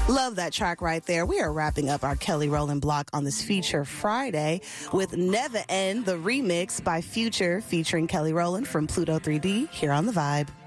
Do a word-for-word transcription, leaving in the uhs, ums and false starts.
Love that track right there. We are wrapping up our Kelly Rowland block on this Feature Friday with Never End, the remix by Future featuring Kelly Rowland from Pluto three D here on The Vibe.